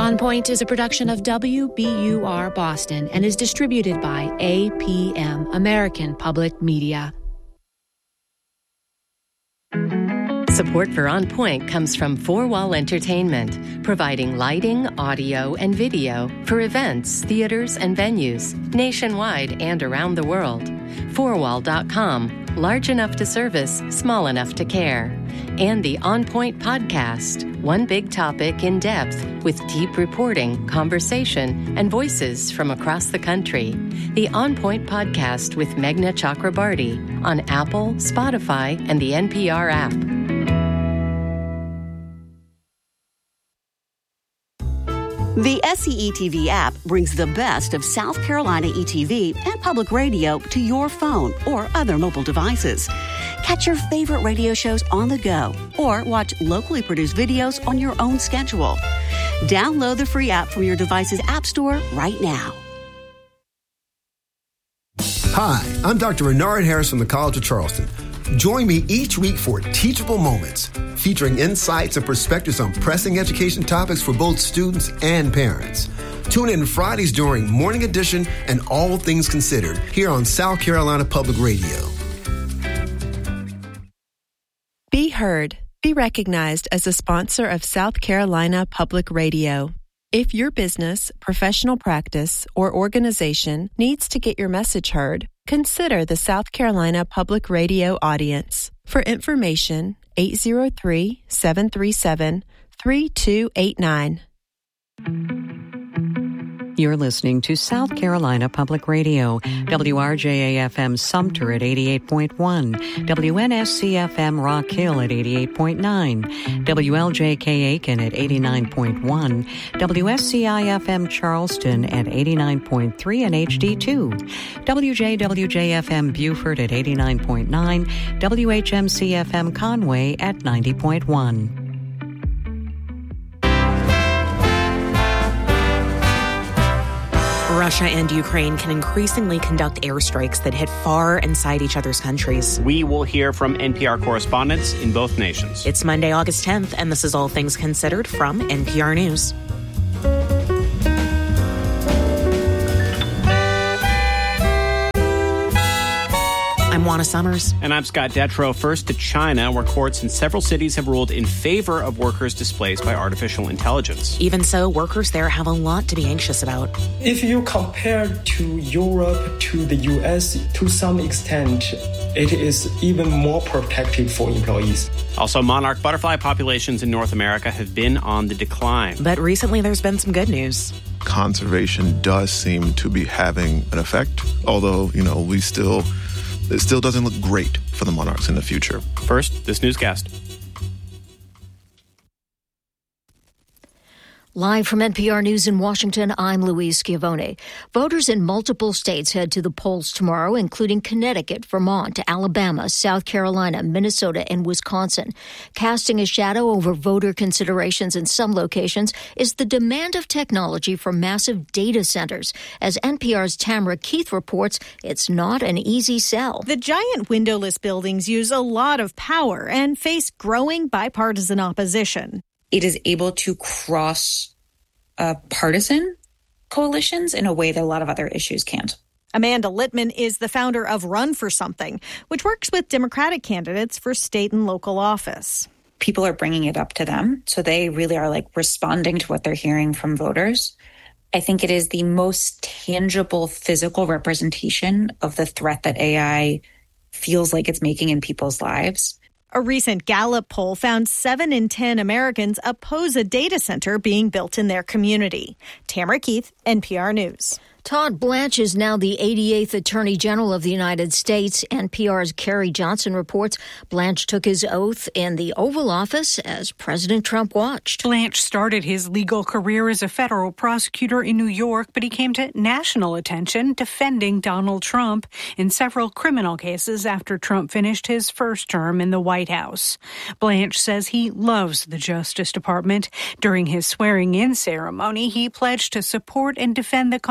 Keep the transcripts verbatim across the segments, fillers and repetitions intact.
On Point is a production of W B U R Boston and is distributed by A P M, American Public Media. Support for On Point comes from Four Wall Entertainment, providing lighting, audio, and video for events, theaters, and venues nationwide and around the world. four wall dot com, large enough to service, small enough to care. And the On Point podcast, one big topic in depth with deep reporting, conversation, and voices from across the country. The On Point podcast with Meghna Chakrabarty on Apple, Spotify, and the N P R app. The S C E T V app brings the best of South Carolina E T V and public radio to your phone or other mobile devices. Catch your favorite radio shows on the go or watch locally produced videos on your own schedule. Download the free app from your device's app store right now. Hi, I'm Doctor Renard Harris from the College of Charleston. Join me each week for Teachable Moments, featuring insights and perspectives on pressing education topics for both students and parents. Tune in Fridays during Morning Edition and All Things Considered here on South Carolina Public Radio. Be heard. Be recognized as a sponsor of South Carolina Public Radio. If your business, professional practice, or organization needs to get your message heard, consider the South Carolina Public Radio audience. For information, eight zero three, seven three seven, three two eight nine. You're listening to South Carolina Public Radio, W R J A F M Sumter at eighty-eight point one, W N S C F M Rock Hill at eighty-eight point nine, W L J K Aiken at eighty-nine point one, W S C I F M Charleston at eighty-nine point three and H D two, W J W J F M Beaufort at eighty-nine point nine, W H M C F M Conway at ninety point one. Russia and Ukraine can increasingly conduct airstrikes that hit far inside each other's countries. We will hear from N P R correspondents in both nations. It's Monday, August tenth, and this is All Things Considered from N P R News. I'm Juana Summers. And I'm Scott Detrow. First to China, where courts in several cities have ruled in favor of workers displaced by artificial intelligence. Even so, workers there have a lot to be anxious about. If you compare to Europe, to the U S, to some extent, it is even more protective for employees. Also, monarch butterfly populations in North America have been on the decline. But recently there's been some good news. Conservation does seem to be having an effect, although, you know, we still... It still doesn't look great for the monarchs in the future. First, this newscast. Live from N P R News in Washington, I'm Louise Schiavone. Voters in multiple states head to the polls tomorrow, including Connecticut, Vermont, Alabama, South Carolina, Minnesota, and Wisconsin. Casting a shadow over voter considerations in some locations is the demand of technology for massive data centers. As N P R's Tamara Keith reports, it's not an easy sell. The giant windowless buildings use a lot of power and face growing bipartisan opposition. It is able to cross uh, partisan coalitions in a way that a lot of other issues can't. Amanda Littman is the founder of Run for Something, which works with Democratic candidates for state and local office. People are bringing it up to them, so they really are like responding to what they're hearing from voters. I think it is the most tangible physical representation of the threat that A I feels like it's making in people's lives. A recent Gallup poll found seven in ten Americans oppose a data center being built in their community. Tamara Keith, N P R News. Todd Blanche is now the eighty-eighth Attorney General of the United States. N P R's Carrie Johnson reports Blanche took his oath in the Oval Office as President Trump watched. Blanche started his legal career as a federal prosecutor in New York, but he came to national attention defending Donald Trump in several criminal cases after Trump finished his first term in the White House. Blanche says he loves the Justice Department. During his swearing-in ceremony, he pledged to support and defend the Constitution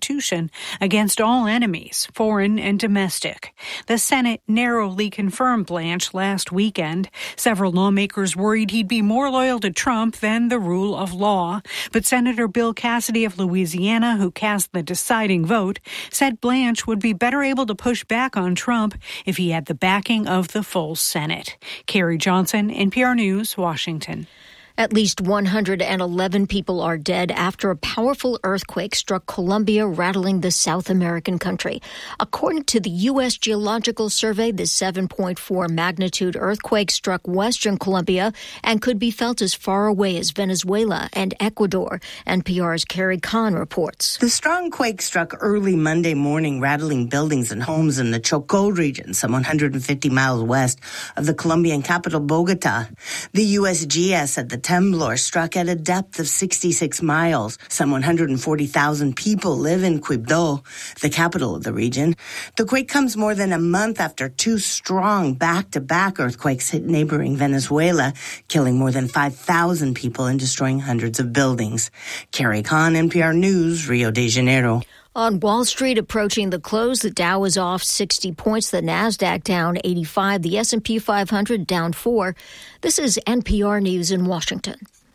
Constitution against all enemies, foreign and domestic. The Senate narrowly confirmed Blanche last weekend. Several lawmakers worried he'd be more loyal to Trump than the rule of law. But Senator Bill Cassidy of Louisiana, who cast the deciding vote, said Blanche would be better able to push back on Trump if he had the backing of the full Senate. Carrie Johnson, N P R News, Washington. At least one hundred eleven people are dead after a powerful earthquake struck Colombia, rattling the South American country. According to the U S Geological Survey, the seven point four magnitude earthquake struck western Colombia and could be felt as far away as Venezuela and Ecuador. N P R's Carrie Kahn reports. The strong quake struck early Monday morning, rattling buildings and homes in the Chocó region, some one hundred fifty miles west of the Colombian capital, Bogota. The U S G S said the temblor struck at a depth of sixty-six miles. Some one hundred forty thousand people live in Quibdó, the capital of the region. The quake comes more than a month after two strong back-to-back earthquakes hit neighboring Venezuela, killing more than five thousand people and destroying hundreds of buildings. Carrie Kahn, N P R News, Rio de Janeiro. On Wall Street, approaching the close, the Dow is off sixty points, the Nasdaq down eighty-five, the S and P five hundred down four. This is N P R News in Washington.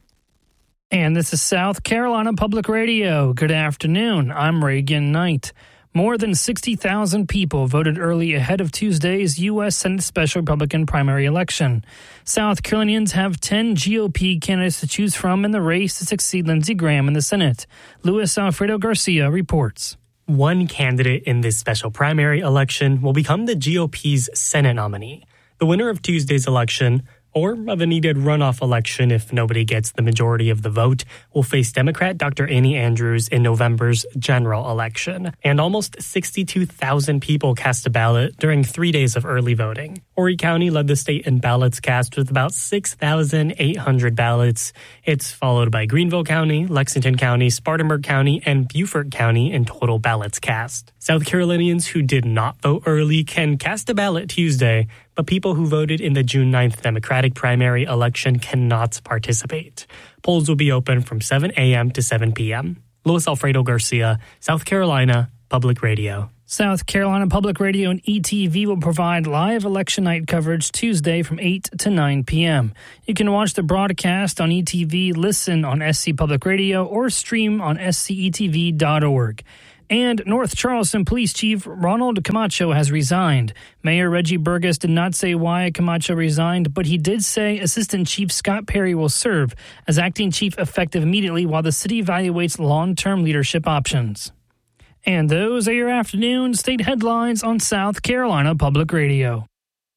And this is South Carolina Public Radio. Good afternoon. I'm Reagan Knight. More than sixty thousand people voted early ahead of Tuesday's U S Senate special Republican primary election. South Carolinians have ten G O P candidates to choose from in the race to succeed Lindsey Graham in the Senate. Luis Alfredo Garcia reports. One candidate in this special primary election will become the G O P's Senate nominee. The winner of Tuesday's election, or of a needed runoff election if nobody gets the majority of the vote, will face Democrat Doctor Annie Andrews in November's general election. And almost sixty-two thousand people cast a ballot during three days of early voting. Horry County led the state in ballots cast with about six thousand eight hundred ballots. It's followed by Greenville County, Lexington County, Spartanburg County, and Beaufort County in total ballots cast. South Carolinians who did not vote early can cast a ballot Tuesday, but people who voted in the June ninth Democratic primary election cannot participate. Polls will be open from seven a.m. to seven p.m. Luis Alfredo Garcia, South Carolina Public Radio. South Carolina Public Radio and E T V will provide live election night coverage Tuesday from eight to nine p.m. You can watch the broadcast on E T V, listen on S C Public Radio, or stream on S C E T V dot org. And North Charleston Police Chief Ronald Camacho has resigned. Mayor Reggie Burgess did not say why Camacho resigned, but he did say Assistant Chief Scott Perry will serve as acting chief effective immediately while the city evaluates long-term leadership options. And those are your afternoon state headlines on South Carolina Public Radio.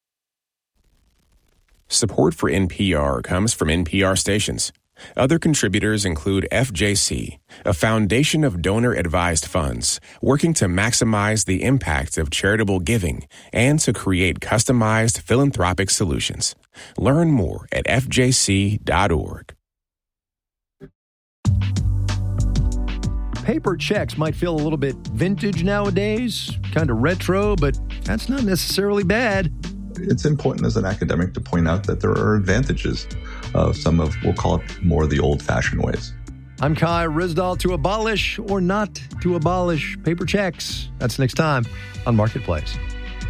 Support for N P R comes from N P R stations. Other contributors include F J C, a foundation of donor-advised funds working to maximize the impact of charitable giving and to create customized philanthropic solutions. Learn more at F J C dot org. Paper checks might feel a little bit vintage nowadays, kind of retro, but that's not necessarily bad. It's important as an academic to point out that there are advantages of some of, we'll call it, more the old-fashioned ways. I'm Kai Rizdal. To abolish or not to abolish paper checks. That's next time on Marketplace.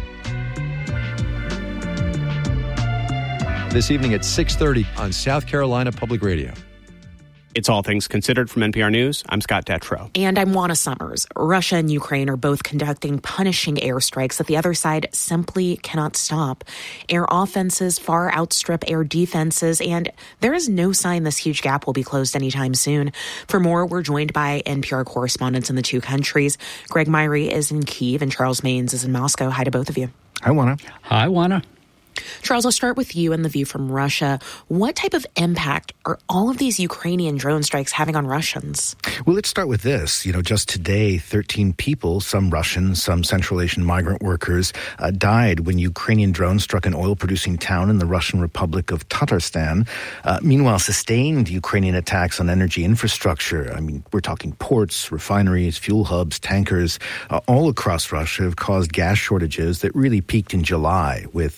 This evening at six thirty on South Carolina Public Radio. It's All Things Considered from N P R News. I'm Scott Detrow. And I'm Juana Summers. Russia and Ukraine are both conducting punishing airstrikes that the other side simply cannot stop. Air offenses far outstrip air defenses, and there is no sign this huge gap will be closed anytime soon. For more, we're joined by N P R correspondents in the two countries. Greg Myrie is in Kyiv and Charles Maines is in Moscow. Hi to both of you. Hi, Juana. Hi, Juana. Charles, I'll start with you and the view from Russia. What type of impact are all of these Ukrainian drone strikes having on Russians? Well, let's start with this. You know, just today, thirteen people, some Russians, some Central Asian migrant workers, uh, died when Ukrainian drones struck an oil-producing town in the Russian Republic of Tatarstan. Uh, meanwhile, sustained Ukrainian attacks on energy infrastructure. I mean, we're talking ports, refineries, fuel hubs, tankers, uh, all across Russia have caused gas shortages that really peaked in July with uh, long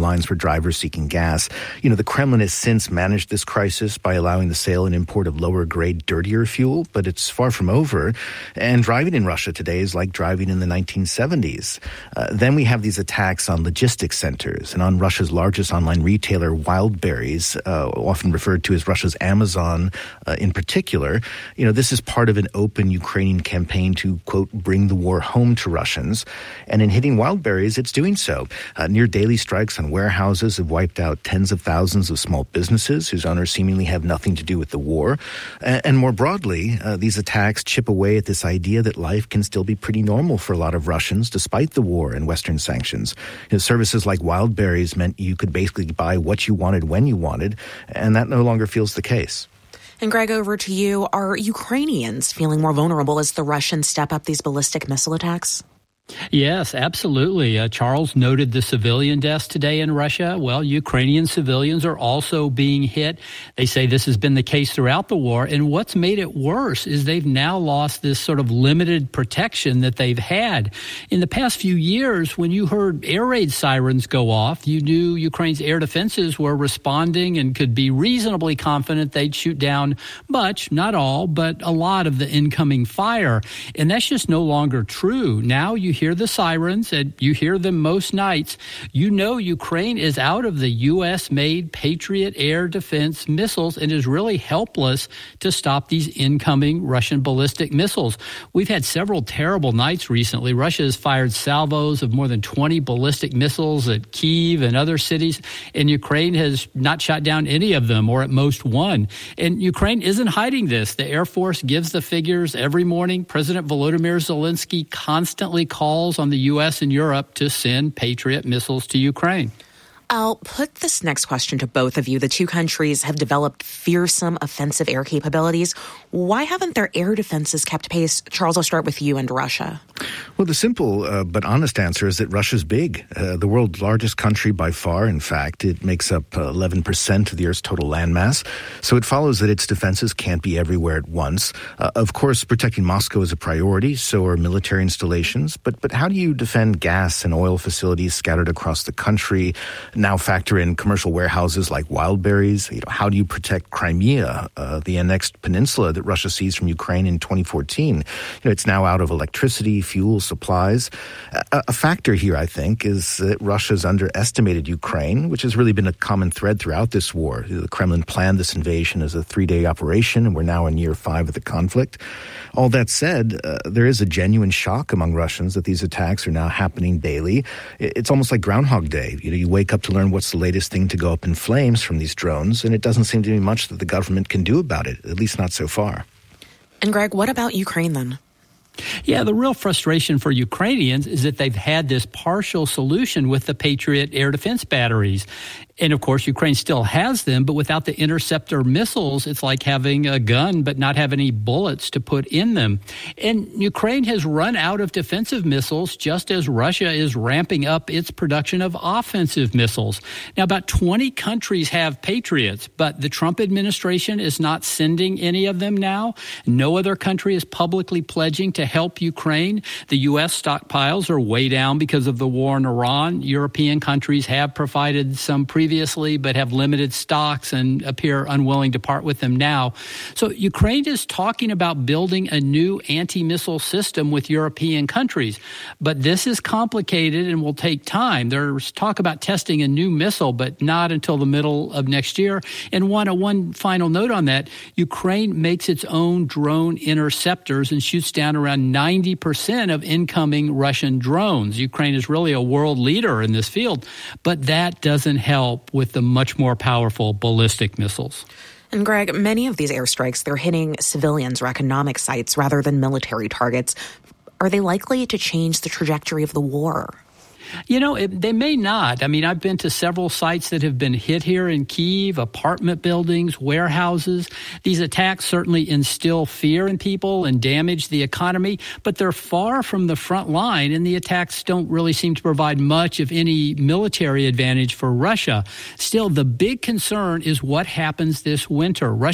lines for drivers seeking gas. You know, the Kremlin has since managed this crisis by allowing the sale and import of lower-grade, dirtier fuel, but it's far from over. And driving in Russia today is like driving in the nineteen seventies. Uh, then we have these attacks on logistics centers and on Russia's largest online retailer, Wildberries, uh, often referred to as Russia's Amazon uh, in particular. You know, this is part of an open Ukrainian campaign to, quote, bring the war home to Russians. And in hitting Wildberries, it's doing so. Uh, near daily strikes on warehouses have wiped out tens of thousands of small businesses whose owners seemingly have nothing to do with the war. And, and more broadly, uh, these attacks chip away at this idea that life can still be pretty normal for a lot of Russians despite the war and Western sanctions. You know, services like Wildberries meant you could basically buy what you wanted when you wanted, and that no longer feels the case. And Greg, over to you. Are Ukrainians feeling more vulnerable as the Russians step up these ballistic missile attacks? Yes, absolutely. Uh, Charles noted the civilian deaths today in Russia. Well, Ukrainian civilians are also being hit. They say this has been the case throughout the war. And what's made it worse is they've now lost this sort of limited protection that they've had. In the past few years, when you heard air raid sirens go off, you knew Ukraine's air defenses were responding and could be reasonably confident they'd shoot down much, not all, but a lot of the incoming fire. And that's just no longer true. Now you hear the sirens, and you hear them most nights. You know Ukraine is out of the U S-made Patriot air defense missiles and is really helpless to stop these incoming Russian ballistic missiles. We've had several terrible nights recently. Russia has fired salvos of more than twenty ballistic missiles at Kyiv and other cities, and Ukraine has not shot down any of them, or at most one. And Ukraine isn't hiding this. The Air Force gives the figures every morning. President Volodymyr Zelensky constantly calls calls on the U S and Europe to send Patriot missiles to Ukraine. I'll put this next question to both of you. The two countries have developed fearsome offensive air capabilities. Why haven't their air defenses kept pace? Charles, I'll start with you and Russia. Well, the simple uh, but honest answer is that Russia's big. Uh, the world's largest country by far, in fact. It makes up uh, eleven percent of the Earth's total landmass. So it follows that its defenses can't be everywhere at once. Uh, of course, protecting Moscow is a priority, so are military installations. But, but how do you defend gas and oil facilities scattered across the country? Now factor in commercial warehouses like Wildberries. You know, how do you protect Crimea, uh, the annexed peninsula that Russia seized from Ukraine in twenty fourteen? You know, it's now out of electricity, fuel, supplies. A, a factor here, I think, is that Russia's underestimated Ukraine, which has really been a common thread throughout this war. The Kremlin planned this invasion as a three-day operation, and we're now in year five of the conflict. All that said, uh, there is a genuine shock among Russians that these attacks are now happening daily. It's almost like Groundhog Day. You know, you wake up to learn what's the latest thing to go up in flames from these drones, and it doesn't seem to be much that the government can do about it, at least not so far. And Greg, what about Ukraine then? Yeah, the real frustration for Ukrainians is that they've had this partial solution with the Patriot air defense batteries. And, of course, Ukraine still has them, but without the interceptor missiles, it's like having a gun but not have any bullets to put in them. And Ukraine has run out of defensive missiles just as Russia is ramping up its production of offensive missiles. Now, about twenty countries have Patriots, but the Trump administration is not sending any of them now. No other country is publicly pledging to help Ukraine. The U S stockpiles are way down because of the war in Iran. European countries have provided some previous previously, but have limited stocks and appear unwilling to part with them now. So Ukraine is talking about building a new anti-missile system with European countries. But this is complicated and will take time. There's talk about testing a new missile, but not until the middle of next year. And one, one final note on that, Ukraine makes its own drone interceptors and shoots down around ninety percent of incoming Russian drones. Ukraine is really a world leader in this field, but that doesn't help with the much more powerful ballistic missiles. And Greg, many of these airstrikes, they're hitting civilians or economic sites rather than military targets. Are they likely to change the trajectory of the war? You know, it, they may not. I mean, I've been to several sites that have been hit here in Kyiv, apartment buildings, warehouses. These attacks certainly instill fear in people and damage the economy, but they're far from the front line, and the attacks don't really seem to provide much of any military advantage for Russia. Still, the big concern is what happens this winter. Russia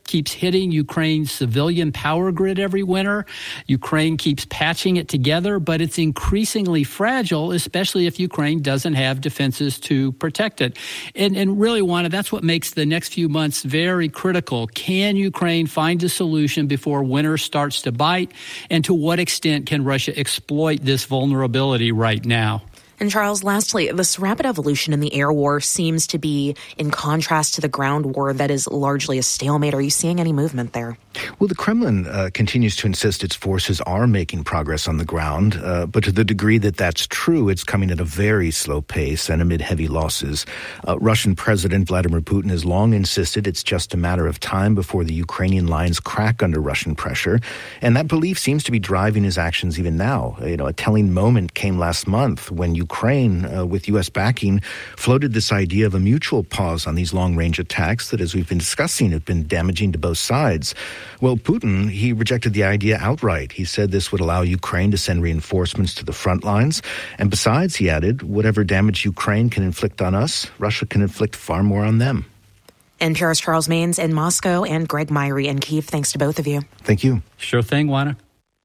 keeps hitting Ukraine's civilian power grid every winter. Ukraine keeps patching it together, but it's increasingly fragile, especially if Ukraine doesn't have defenses to protect it. And, and really, Juana, that's what makes the next few months very critical. Can Ukraine find a solution before winter starts to bite? And to what extent can Russia exploit this vulnerability right now? And Charles, lastly, this rapid evolution in the air war seems to be in contrast to the ground war that is largely a stalemate. Are you seeing any movement there? Well, the Kremlin uh, continues to insist its forces are making progress on the ground, uh, but to the degree that that's true, it's coming at a very slow pace and amid heavy losses. Uh, Russian President Vladimir Putin has long insisted it's just a matter of time before the Ukrainian lines crack under Russian pressure, and that belief seems to be driving his actions even now. You know, a telling moment came last month when Ukraine, uh, with U S backing, floated this idea of a mutual pause on these long-range attacks that, as we've been discussing, have been damaging to both sides. Well, Putin, he rejected the idea outright. He said this would allow Ukraine to send reinforcements to the front lines. And besides, he added, whatever damage Ukraine can inflict on us, Russia can inflict far more on them. N P R's Charles Maynes in Moscow and Greg Myrie in Kyiv. Thanks to both of you. Thank you. Sure thing, Juana.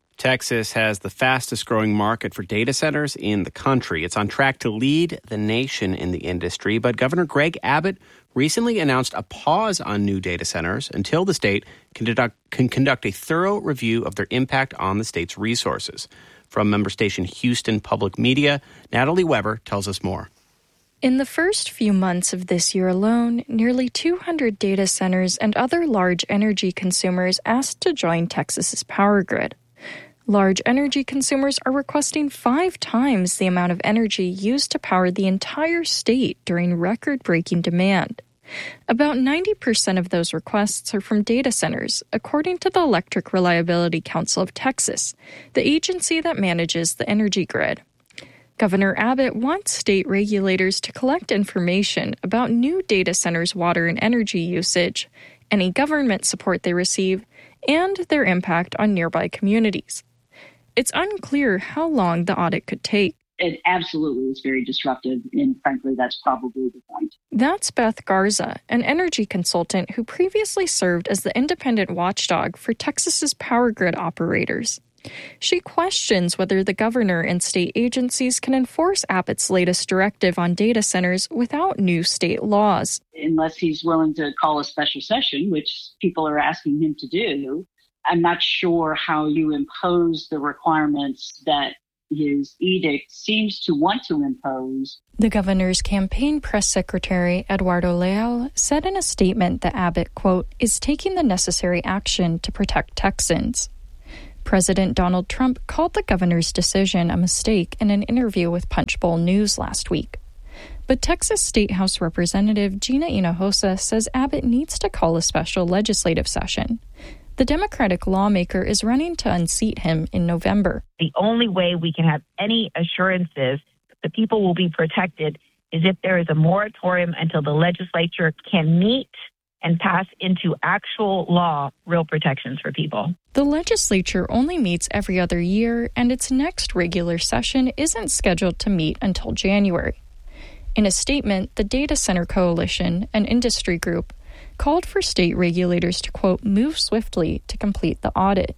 Texas has the fastest growing market for data centers in the country. It's on track to lead the nation in the industry, but Governor Greg Abbott recently announced a pause on new data centers until the state can conduct, can conduct a thorough review of their impact on the state's resources. From member station Houston Public Media, Natalie Weber tells us more. In the first few months of this year alone, nearly two hundred data centers and other large energy consumers asked to join Texas's power grid. Large energy consumers are requesting five times the amount of energy used to power the entire state during record-breaking demand. About ninety percent of those requests are from data centers, according to the Electric Reliability Council of Texas, the agency that manages the energy grid. Governor Abbott wants state regulators to collect information about new data centers' water and energy usage, any government support they receive, and their impact on nearby communities. It's unclear how long the audit could take. It absolutely is very disruptive, and frankly, that's probably the point. That's Beth Garza, an energy consultant who previously served as the independent watchdog for Texas's power grid operators. She questions whether the governor and state agencies can enforce Abbott's latest directive on data centers without new state laws. Unless he's willing to call a special session, which people are asking him to do, I'm not sure how you impose the requirements that his edict seems to want to impose. The governor's campaign press secretary, Eduardo Leal, said in a statement that Abbott, quote, is taking the necessary action to protect Texans. President Donald Trump called the governor's decision a mistake in an interview with Punchbowl News last week. But Texas State House Representative Gina Hinojosa says Abbott needs to call a special legislative session. The Democratic lawmaker is running to unseat him in November. The only way we can have any assurances that people will be protected is if there is a moratorium until the legislature can meet and pass into actual law real protections for people. The legislature only meets every other year, and its next regular session isn't scheduled to meet until January. In a statement, the Data Center Coalition, an industry group, called for state regulators to, quote, move swiftly to complete the audit.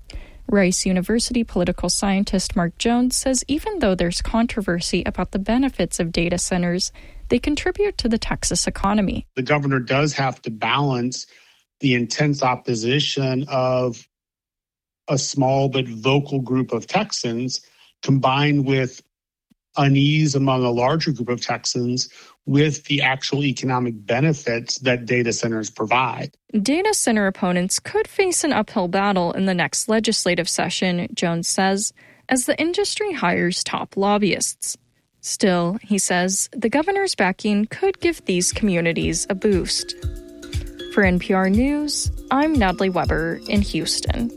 Rice University political scientist Mark Jones says even though there's controversy about the benefits of data centers, they contribute to the Texas economy. The governor does have to balance the intense opposition of a small but vocal group of Texans combined with unease among a larger group of Texans with the actual economic benefits that data centers provide. Data center opponents could face an uphill battle in the next legislative session, Jones says, as the industry hires top lobbyists. Still, he says, the governor's backing could give these communities a boost. For N P R News, I'm Natalie Weber in Houston.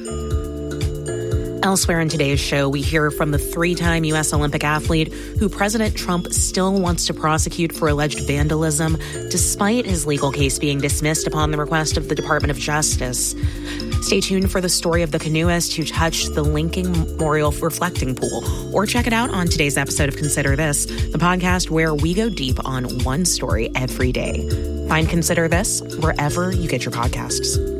Elsewhere in today's show, we hear from the three-time U S Olympic athlete who President Trump still wants to prosecute for alleged vandalism, despite his legal case being dismissed upon the request of the Department of Justice. Stay tuned for the story of the canoeist who touched the Lincoln Memorial reflecting pool, or check it out on today's episode of Consider This, the podcast where we go deep on one story every day. Find Consider This wherever you get your podcasts.